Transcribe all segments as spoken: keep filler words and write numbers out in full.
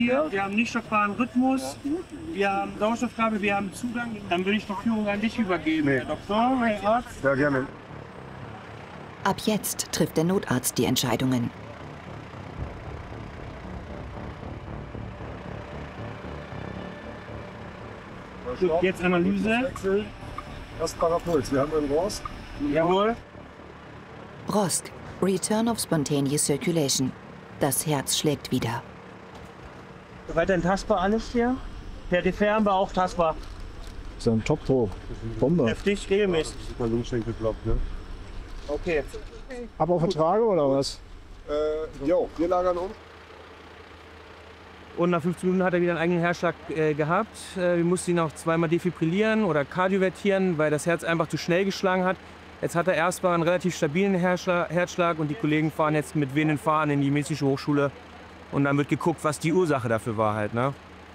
Hier, wir haben nicht stockbaren Rhythmus, wir haben Sauerstoffgabe, wir haben Zugang. Dann würde ich die Führung an dich übergeben, nee. Herr Doktor, Herr Arzt. Ja, gerne. Ab jetzt trifft der Notarzt die Entscheidungen. Jetzt Analyse. Erstbarer Puls. Wir haben einen Rost. Jawohl. Rost. Return of Spontaneous Circulation. Das Herz schlägt wieder. Weiterhin tastbar alles hier. Peripher haben wir auch tastbar. Das ist ja ein Top-Top. Bombe. Heftig, regelmäßig. Super Lungenschenkel klappt, ne? Okay. Ab auf Vertrage oder was? Äh, jo, wir lagern um. Und nach fünfzehn Minuten hat er wieder einen eigenen Herzschlag äh, gehabt. Äh, wir mussten ihn auch zweimal defibrillieren oder kardiovertieren, weil das Herz einfach zu schnell geschlagen hat. Jetzt hat er erstmal einen relativ stabilen Herzschlag, Herzschlag und die Kollegen fahren jetzt mit wehenden Fahren in die medizinische Hochschule. Und dann wird geguckt, was die Ursache dafür war halt, ne?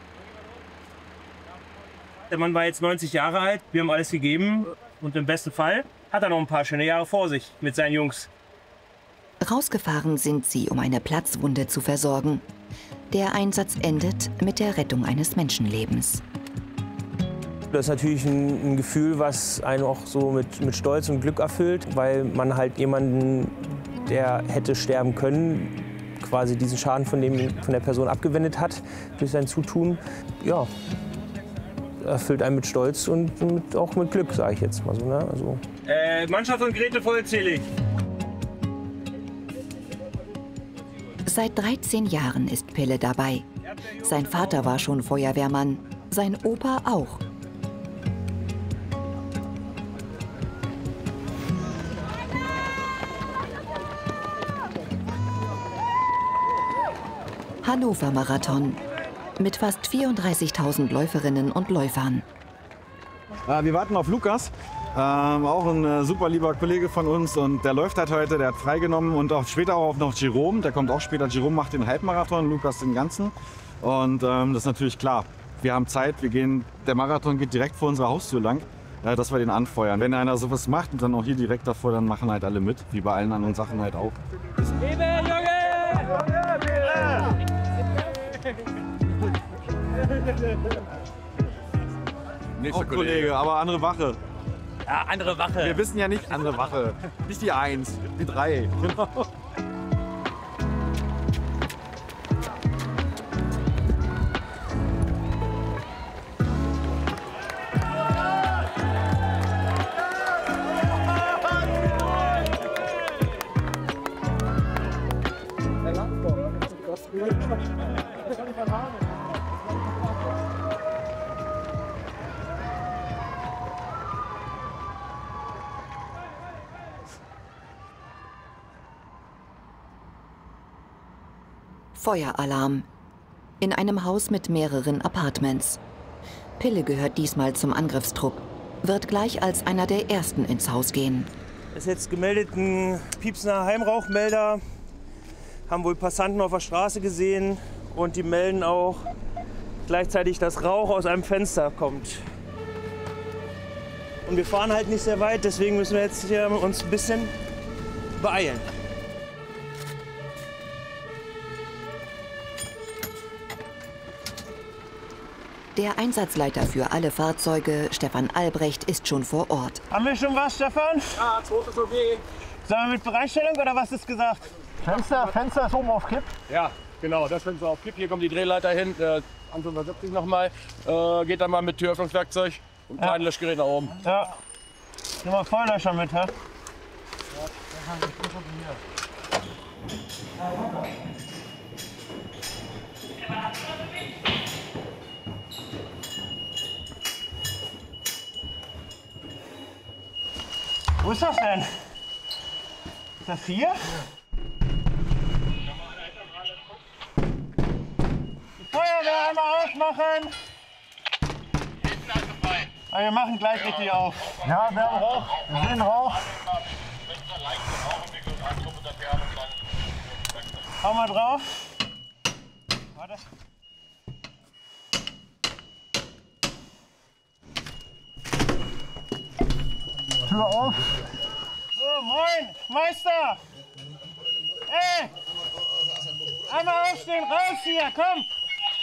Der Mann war jetzt neunzig Jahre alt, wir haben alles gegeben und im besten Fall hat er noch ein paar schöne Jahre vor sich mit seinen Jungs. Rausgefahren sind sie, um eine Platzwunde zu versorgen. Der Einsatz endet mit der Rettung eines Menschenlebens. Das ist natürlich ein, ein Gefühl, was einen auch so mit, mit Stolz und Glück erfüllt, weil man halt jemanden, der hätte sterben können, quasi diesen Schaden von, dem, von der Person abgewendet hat durch sein Zutun. Ja, erfüllt einen mit Stolz und mit, auch mit Glück, sage ich jetzt mal so. Ne? Also. Äh, Mannschaft und Geräte vollzählig. Seit dreizehn Jahren ist Pille dabei. Sein Vater war schon Feuerwehrmann, sein Opa auch. Hannover Marathon mit fast vierunddreißigtausend Läuferinnen und Läufern. Äh, wir warten auf Lukas, ähm, auch ein äh, super lieber Kollege von uns und der läuft halt heute, der hat freigenommen und auch später auch noch Jerome, der kommt auch später. Jerome macht den Halbmarathon, Lukas den ganzen und ähm, das ist natürlich klar. Wir haben Zeit, wir gehen, der Marathon geht direkt vor unserer Haustür lang, äh, dass wir den anfeuern. Wenn einer sowas macht und dann auch hier direkt davor, dann machen halt alle mit, wie bei allen anderen Sachen halt auch. Liebe Junge! Nächster auch Kollege. Kollege, aber andere Wache. Ja, andere Wache. Wir wissen ja nicht, andere Wache. Nicht die Eins, die Drei. Genau. Feueralarm. In einem Haus mit mehreren Apartments. Pille gehört diesmal zum Angriffstrupp. Wird gleich als einer der ersten ins Haus gehen. Es ist jetzt gemeldet ein piepsender Heimrauchmelder. Haben wohl Passanten auf der Straße gesehen. Und die melden auch gleichzeitig, dass Rauch aus einem Fenster kommt. Und wir fahren halt nicht sehr weit, deswegen müssen wir jetzt hier uns ein bisschen beeilen. Der Einsatzleiter für alle Fahrzeuge, Stefan Albrecht, ist schon vor Ort. Haben wir schon was, Stefan? Ja, zweites okay. Sollen wir mit Bereitstellung oder was ist gesagt? Fenster, Fenster ist oben auf Kipp. Ja, genau, das Fenster auf Kipp. Hier kommt die Drehleiter hin. Der Anton versetzt sich nochmal. Äh, geht dann mal mit Türöffnungswerkzeug und Ja. kleinen Löschgerät nach oben. Ja. Nimm mal Feuerlöscher mit, hä? Wo ist das denn? Ist das hier? Die Feuerwehr einmal ausmachen! Aber wir machen gleich richtig auf. Ja, wir haben Rauch. Wir sehen Rauch. Hau mal drauf. Warte. Tür auf. So, moin, Meister! Ey! Einmal aufstehen, raus hier, komm!